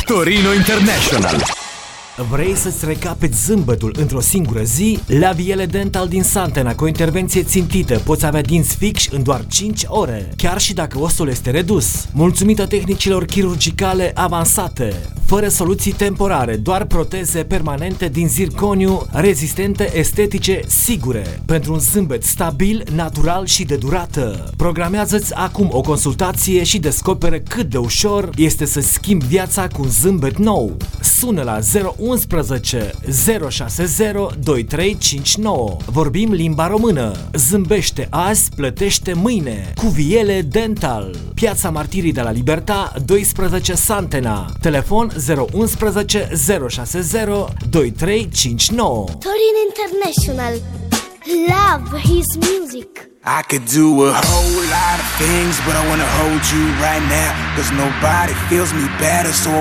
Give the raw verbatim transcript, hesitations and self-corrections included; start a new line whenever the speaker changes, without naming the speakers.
Torino International.
Vrei să-ți recapeți zâmbetul într-o singură zi? La Viele Dental din Santena, cu o intervenție țintită, poți avea dinți fixi în doar cinci ore, chiar și dacă ostul este redus. Mulțumită tehnicilor chirurgicale avansate, fără soluții temporare, doar proteze permanente din zirconiu, rezistente, estetice, sigure, pentru un zâmbet stabil, natural și de durată. Programează-ți acum o consultație și descoperă cât de ușor este să schimbi viața cu un zâmbet nou. Sună la zero unsprezece zero șase zero doi trei cinci nouă. Vorbim limba română. Zâmbește azi, plătește mâine. Cu Viele Dental. Piața Martirii de la Liberta, doisprezece Santena. Telefon zero unsprezece zero șase zero doi trei cinci nouă.
Torino International. Love his music.
I could do a whole lot of things, but I wanna hold you right now, 'cause nobody feels me better, so